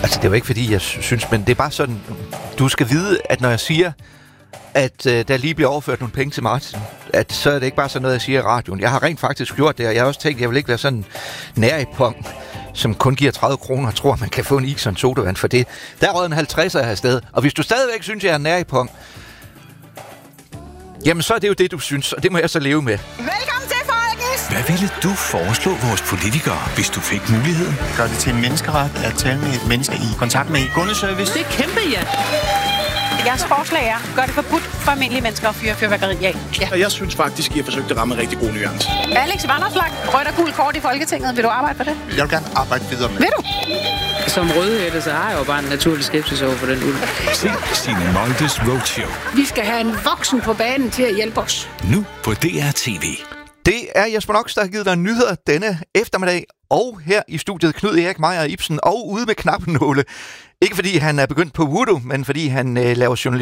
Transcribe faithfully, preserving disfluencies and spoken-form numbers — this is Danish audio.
Altså, det er jo ikke, fordi jeg synes, men det er bare sådan, du skal vide, at når jeg siger, at øh, der lige bliver overført nogle penge til Martin, at så er det ikke bare sådan noget, jeg siger i radioen. Jeg har rent faktisk gjort det, og jeg har også tænkt, at jeg vil ikke være sådan nær i pong, som kun giver tredive kroner og tror, man kan få en is og en sodavand for det. Der er røget en halvtredser her sted, og hvis du stadigvæk synes, jeg er nær i pong, jamen så er det jo det, du synes, og det må jeg så leve med. Velkommen til, Folkens! Hvad ville du foreslå vores politikere, hvis du fik muligheden? Gør det til en menneskeret at tale med et menneske i kontakt med kundeservice? Det er kæmpe, ja. Jeres forslag er, gør det forbudt for almindelige mennesker at fyre fyrværkeri af. Ja. Og jeg synes faktisk, I har forsøgt at ramme en rigtig god nuance. Alex Vanopslagh, rødt og gult kort i Folketinget. Vil du arbejde for det? Jeg vil gerne arbejde videre med. Vil du? Som rødhætte, så har jeg jo bare en naturlig skepsis over for den ulv. Se Signe Moldes Roadshow. Vi skal have en voksen på banen til at hjælpe os. Nu på D R T V. Det er Jesper Nox, der har givet dig nyheder denne eftermiddag, og her i studiet Knud Erik Meier Ibsen, og ude med knappenåle. Ikke fordi han er begyndt på voodoo, men fordi han øh, laver journalistik.